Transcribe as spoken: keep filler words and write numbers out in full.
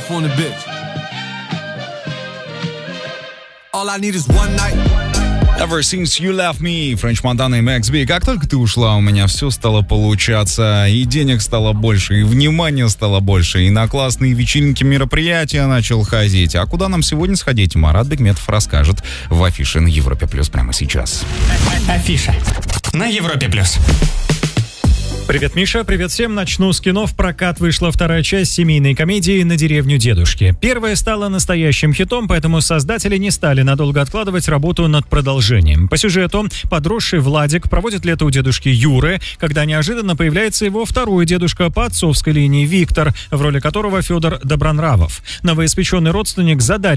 off on the bitch. All I need is one night. Ever since you left me, Френч Монтана и Макс Би. Как только ты ушла, у меня все стало получаться. И денег стало больше, и внимания стало больше, и на классные вечеринки, мероприятия начал ходить. А куда нам сегодня сходить, Марат Бекметов расскажет в афише на Европе Плюс прямо сейчас. Афиша на Европе Плюс. Привет, Миша, привет всем. Начну с кино. В прокат вышла вторая часть семейной комедии «На деревню дедушки». Первая стала настоящим хитом, поэтому создатели не стали надолго откладывать работу над продолжением. По сюжету подросший Владик проводит лето у дедушки Юры, когда неожиданно появляется его второй дедушка по отцовской линии Виктор, в роли которого Федор Добронравов. Новоиспеченный родственник задарит